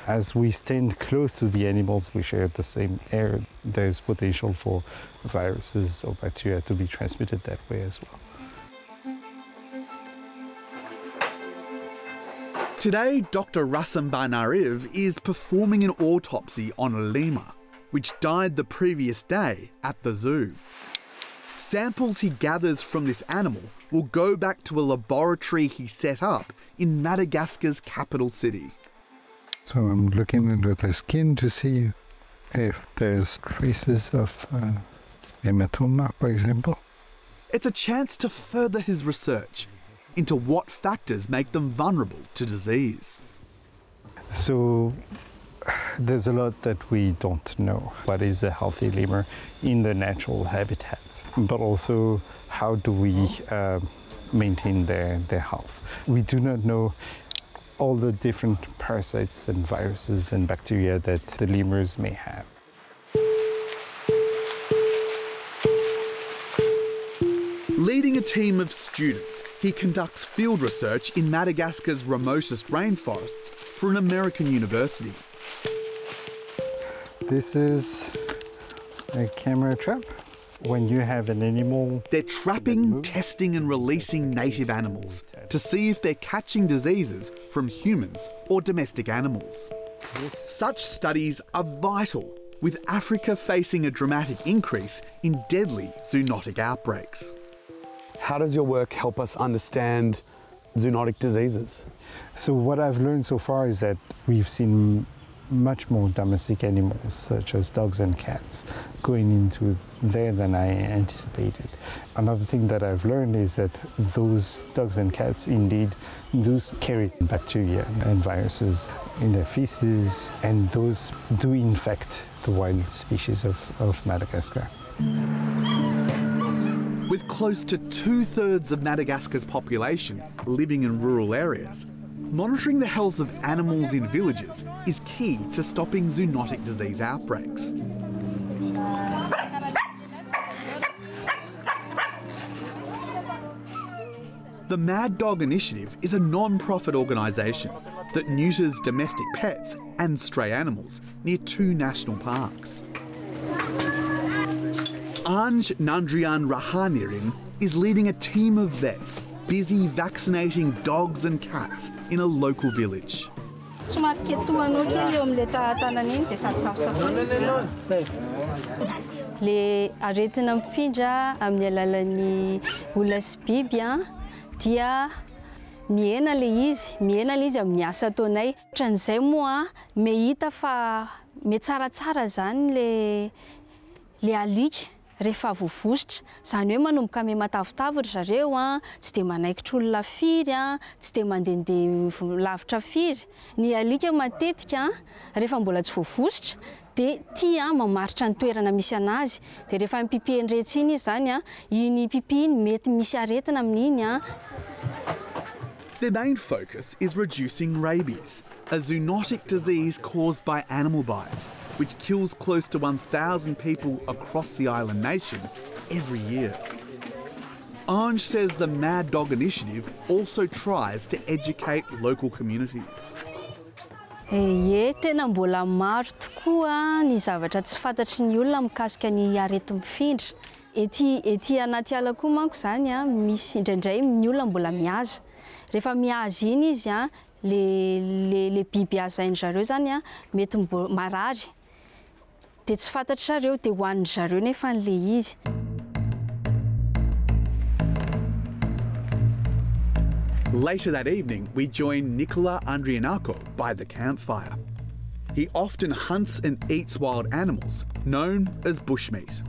As we stand close to the animals, we share the same air. There's potential for viruses or bacteria to be transmitted that way as well. Today, Dr. Rassam Barnariv is performing an autopsy on a lemur, which died the previous day at the zoo. Samples he gathers from this animal will go back to a laboratory he set up in Madagascar's capital city. So I'm looking into the skin to see if there's traces of hematoma, for example. It's a chance to further his research into what factors make them vulnerable to disease. So there's a lot that we don't know. What is a healthy lemur in the natural habitats? But also, how do we maintain their health? We do not know all the different parasites and viruses and bacteria that the lemurs may have. Leading a team of students, he conducts field research in Madagascar's remotest rainforests for an American university. This is a camera trap. When you have an animal... They're trapping, testing and releasing native animals to see if they're catching diseases from humans or domestic animals. Such studies are vital, with Africa facing a dramatic increase in deadly zoonotic outbreaks. How does your work help us understand zoonotic diseases? So what I've learned so far is that we've seen much more domestic animals, such as dogs and cats, going into there than I anticipated. Another thing that I've learned is that those dogs and cats indeed do carry bacteria and viruses in their feces, and those do infect the wild species of Madagascar. With close to 2/3 of Madagascar's population living in rural areas, monitoring the health of animals in villages is key to stopping zoonotic disease outbreaks. The Mad Dog Initiative is a non-profit organisation that neuters domestic pets and stray animals near 2 national parks. Anj Nandrian Rahanirin is leading a team of vets busy vaccinating dogs and cats in a local village. Le aretina mifindra amin'ny alalan'ny olona sy biby dia miena le izy amin'ny asa ataonay. Ohatran'izay moa mehita fa metsaratsara zany le alika rehefa voavosotra, zany hoe manomboka ame matavitavitra zareo tsy de manaikitra olona firy tsy de mandehandeha lavitra firy. Ny alika matetika rehefa mbola tsy voavosotra de tia mamaritra ny toerana misy anazy, de rehefa mipipi enretsy iny zany iny pipi iny mety misy aretina amin'iny. Their main focus is reducing rabies, a zoonotic disease caused by animal bites, which kills close to 1,000 people across the island nation every year. Anj says the Mad Dog Initiative also tries to educate local communities. Tena mbola maro tokoa ny zavatra tsy fantatry ny olona mikasika ny aretim-mifindra. Ety anaty ala koa manko zany misy indraindray ny olona mbola mihaza. Rehefa mihaza iny izy le biby hazainy zareo zany mety marary. De tsy fantatry zareo de hoan'ny zareo nefa le izy. Later that evening, we join Nicola Andrianako by the campfire. He often hunts and eats wild animals, known as bushmeat.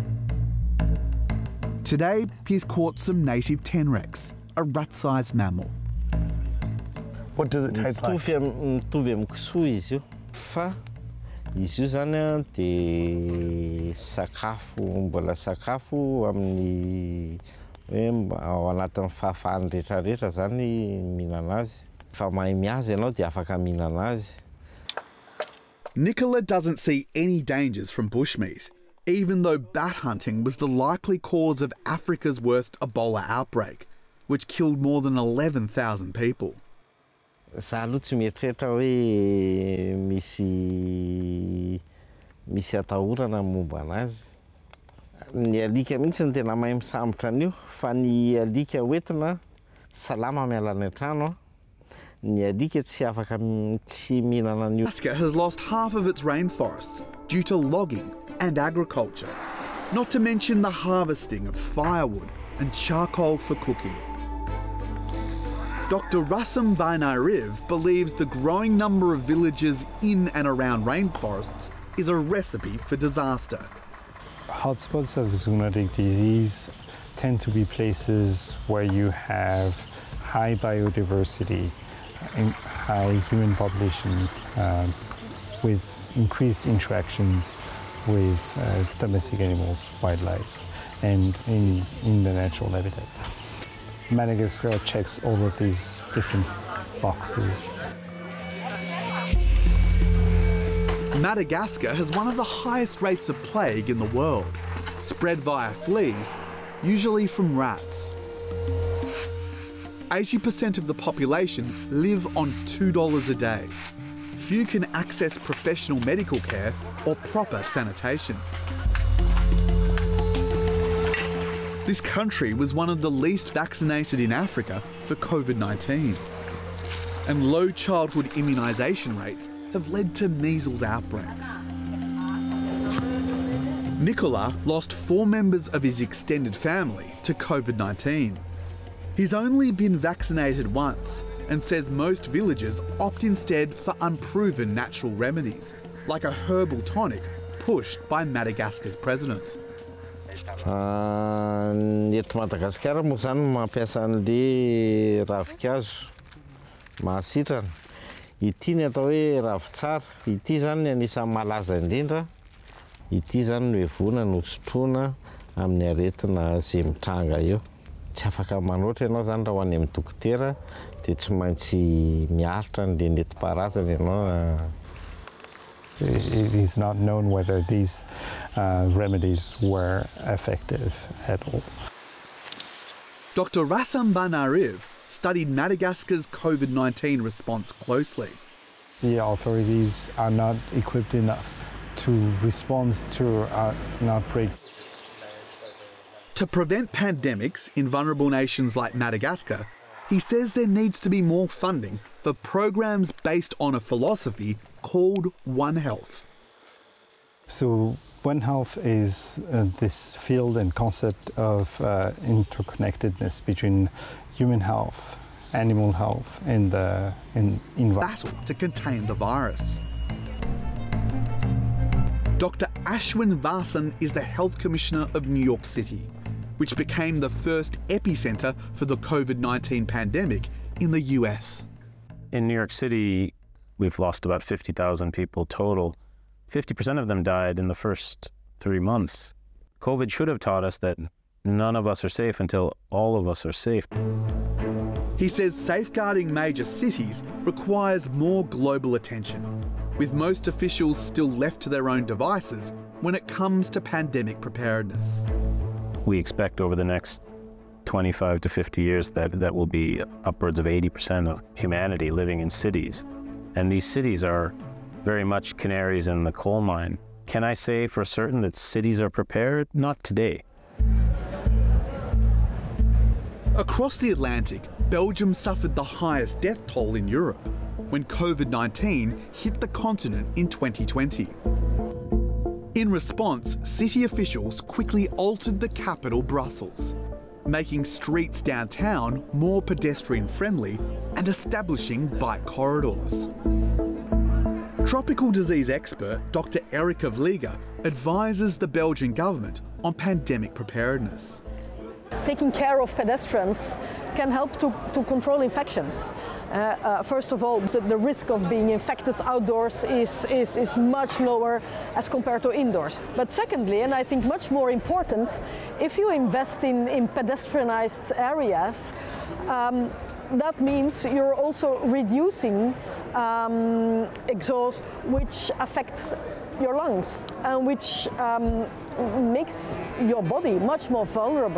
Today, he's caught some native tenrecs, a rat-sized mammal. What does it taste like? Mitovy amin'ny kisoa izy io, fa izy io zany de sakafo, mbola sakafo amin'ny ao anatin'ny fahafahany rehetrarehetra zany mihinana azy. Fa mahay mihaza ianao de afaka mihinana azy. Nicola doesn't see any dangers from bushmeat, even though bat hunting was the likely cause of Africa's worst Ebola outbreak, which killed more than 11,000 people. Za aloha tsy mieritreritra hoe misy atahorana momba anazy. Ny alika mihitsy ny tena mahay misambotra an'io, fa ny alika hoentina salama miala any an-trano, ny alika tsy afaka tsy mihinana an'io. Madagascar has lost half of its rainforests due to logging and agriculture, not to mention the harvesting of firewood and charcoal for cooking. Dr. Rassam Bainariv believes the growing number of villages in and around rainforests is a recipe for disaster. Hotspots of zoonotic disease tend to be places where you have high biodiversity and high human population with increased interactions with domestic animals, wildlife, and in the natural habitat. Madagascar checks all of these different boxes. Madagascar has one of the highest rates of plague in the world, spread via fleas, usually from rats. 80% of the population live on $2 a day. Few can access professional medical care or proper sanitation. This country was one of the least vaccinated in Africa for COVID-19. And low childhood immunisation rates have led to measles outbreaks. Nicola lost 4 members of his extended family to COVID-19. He's only been vaccinated once and says most villagers opt instead for unproven natural remedies, like a herbal tonic pushed by Madagascar's president. Eto Madagasikara moa zany mampiasa an'le ravikazo mahasitrana. Ity ny atao hoe ravitsara, ity zany ny anisan'ny malaza indrindra. Ity zany no evona no sotroina amin'ny aretina zay mitranga eo. Tsy afaka manoatra ianao zany raha ho any amin'ny dokotera dia tsy maintsy miaritra an'le nentim-paharazana ianao. It is not known whether these remedies were effective at all. Dr. Rassam Bainariv studied Madagascar's COVID-19 response closely. The authorities are not equipped enough to respond to an outbreak. To prevent pandemics in vulnerable nations like Madagascar, he says there needs to be more funding for programs based on a philosophy called One Health. So One Health is this field and concept of interconnectedness between human health, animal health, and the environment. Battle to contain the virus. Dr. Ashwin Vasan is the Health Commissioner of New York City, which became the first epicenter for the COVID-19 pandemic in the US. In New York City, we've lost about 50,000 people total. 50% of them died in the first 3 months. COVID should have taught us that none of us are safe until all of us are safe. He says safeguarding major cities requires more global attention, with most officials still left to their own devices when it comes to pandemic preparedness. We expect over the next 25 to 50 years that will be upwards of 80% of humanity living in cities. And these cities are very much canaries in the coal mine. Can I say for certain that cities are prepared? Not today. Across the Atlantic, Belgium suffered the highest death toll in Europe when COVID-19 hit the continent in 2020. In response, city officials quickly altered the capital, Brussels, making streets downtown more pedestrian-friendly and establishing bike corridors. Tropical disease expert Dr. Erika Vliega advises the Belgian government on pandemic preparedness. Taking care of pedestrians can help to control infections. First of all, the risk of being infected outdoors is much lower as compared to indoors. But secondly, and I think much more important, if you invest in pedestrianized areas, that means you're also reducing exhaust, which affects your lungs and which makes your body much more vulnerable.